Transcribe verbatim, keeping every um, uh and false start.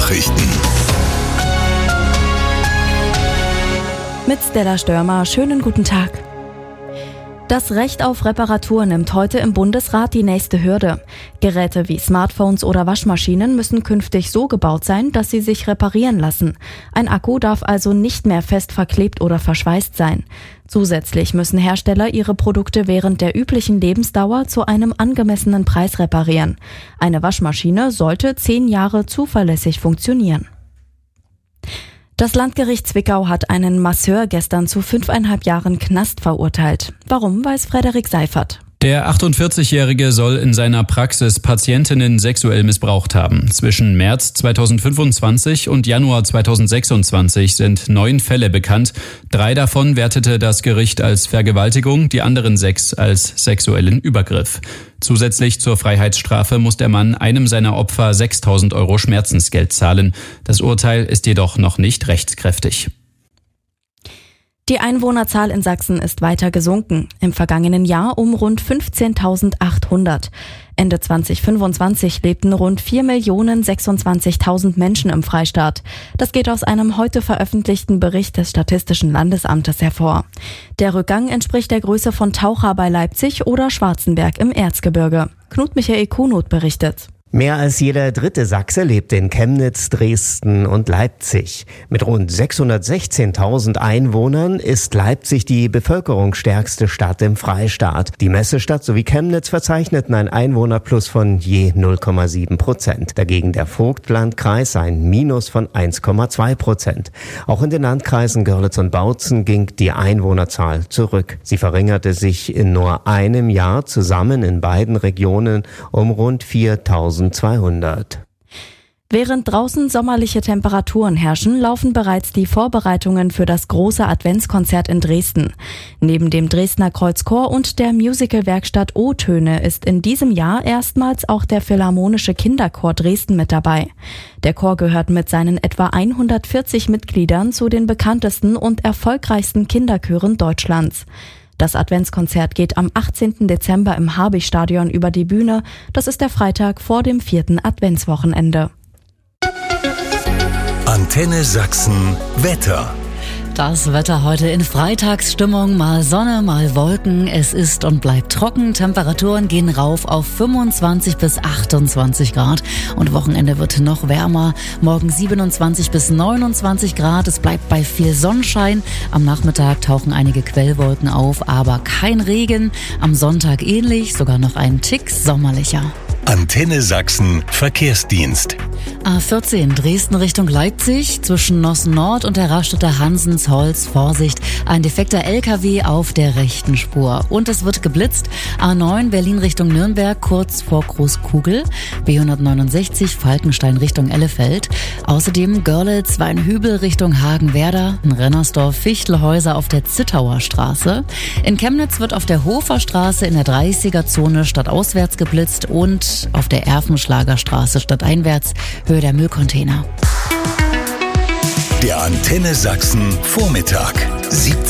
Nachrichten. Mit Stella Störmer, schönen guten Tag. Das Recht auf Reparatur nimmt heute im Bundesrat die nächste Hürde. Geräte wie Smartphones oder Waschmaschinen müssen künftig so gebaut sein, dass sie sich reparieren lassen. Ein Akku darf also nicht mehr fest verklebt oder verschweißt sein. Zusätzlich müssen Hersteller ihre Produkte während der üblichen Lebensdauer zu einem angemessenen Preis reparieren. Eine Waschmaschine sollte zehn Jahre zuverlässig funktionieren. Das Landgericht Zwickau hat einen Masseur gestern zu fünfeinhalb Jahren Knast verurteilt. Warum, weiß Frederik Seifert. Der achtundvierzigjährige soll in seiner Praxis Patientinnen sexuell missbraucht haben. Zwischen März zweitausendfünfundzwanzig und Januar zweitausendsechsundzwanzig sind neun Fälle bekannt. Drei davon wertete das Gericht als Vergewaltigung, die anderen sechs als sexuellen Übergriff. Zusätzlich zur Freiheitsstrafe muss der Mann einem seiner Opfer sechstausend Euro Schmerzensgeld zahlen. Das Urteil ist jedoch noch nicht rechtskräftig. Die Einwohnerzahl in Sachsen ist weiter gesunken. Im vergangenen Jahr um rund fünfzehntausendachthundert. Ende zweitausendfünfundzwanzig lebten rund vier Millionen sechsundzwanzigtausend Menschen im Freistaat. Das geht aus einem heute veröffentlichten Bericht des Statistischen Landesamtes hervor. Der Rückgang entspricht der Größe von Taucha bei Leipzig oder Schwarzenberg im Erzgebirge. Knut Michael Kuhnot berichtet. Mehr als jeder dritte Sachse lebt in Chemnitz, Dresden und Leipzig. Mit rund sechshundertsechzehntausend Einwohnern ist Leipzig die bevölkerungsstärkste Stadt im Freistaat. Die Messestadt sowie Chemnitz verzeichneten ein Einwohnerplus von je null Komma sieben Prozent. Dagegen der Vogtlandkreis ein Minus von eins Komma zwei Prozent. Auch in den Landkreisen Görlitz und Bautzen ging die Einwohnerzahl zurück. Sie verringerte sich in nur einem Jahr zusammen in beiden Regionen um rund viertausendzweihundert. Während draußen sommerliche Temperaturen herrschen, laufen bereits die Vorbereitungen für das große Adventskonzert in Dresden. Neben dem Dresdner Kreuzchor und der Musicalwerkstatt O-Töne ist in diesem Jahr erstmals auch der Philharmonische Kinderchor Dresden mit dabei. Der Chor gehört mit seinen etwa hundertvierzig Mitgliedern zu den bekanntesten und erfolgreichsten Kinderchören Deutschlands. Das Adventskonzert geht am achtzehnten Dezember im Habicht-Stadion über die Bühne. Das ist der Freitag vor dem vierten Adventswochenende. Antenne Sachsen Wetter. Das Wetter heute in Freitagsstimmung, mal Sonne, mal Wolken. Es ist und bleibt trocken. Temperaturen gehen rauf auf fünfundzwanzig bis achtundzwanzig Grad. Und Wochenende wird noch wärmer. Morgen siebenundzwanzig bis neunundzwanzig Grad. Es bleibt bei viel Sonnenschein. Am Nachmittag tauchen einige Quellwolken auf, aber kein Regen. Am Sonntag ähnlich, sogar noch ein Tick sommerlicher. Antenne Sachsen Verkehrsdienst. A vierzehn Dresden Richtung Leipzig, zwischen Nossen Nord und der Raststätte Hansensholz. Vorsicht, ein defekter L K W auf der rechten Spur. Und es wird geblitzt. A neun Berlin Richtung Nürnberg, kurz vor Großkugel. B hundertneunundsechzig Falkenstein Richtung Ellefeld. Außerdem Görlitz, Weinhübel Richtung Hagenwerder. Rennersdorf Fichtelhäuser auf der Zittauer Straße. In Chemnitz wird auf der Hofer Straße in der dreißiger Zone stadtauswärts geblitzt und auf der Erfenschlager Straße stadteinwärts, Höhe der Müllcontainer. Der Antenne Sachsen Vormittag.